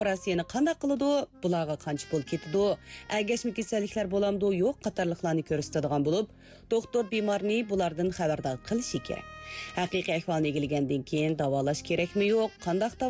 Operasiyani qanday qiladi, bularga qancha pul ketadi, agashma kasalliklar bo'lamdi, yo'q qatorliqlarni ko'rsatadigan bo'lib, doktor bemorni bulardan xabardor qilishi kerak. Haqiqiy ahvolni egillagandan keyin davolash kerakmi yo'q, qanday